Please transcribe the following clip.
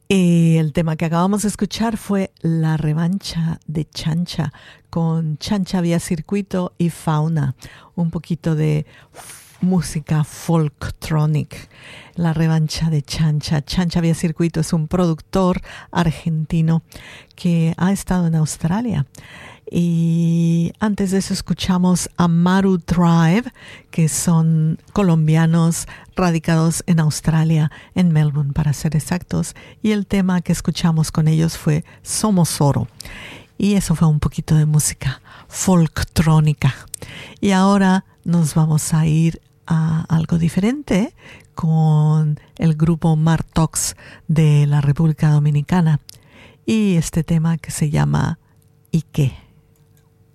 Y el tema que acabamos de escuchar fue La Revancha de Chancha, con Chancha Vía Circuito y Fauna, un poquito de música folktronic. La Revancha de Chancha. Chancha Vía Circuito es un productor argentino que ha estado en Australia. Y antes de eso escuchamos a Maru Drive, que son colombianos radicados en Australia, en Melbourne para ser exactos, y el tema que escuchamos con ellos fue Somos Oro. Y eso fue un poquito de música folktrónica. Y ahora nos vamos a ir a algo diferente con el grupo Martox de la República Dominicana y este tema que se llama ¿Y qué?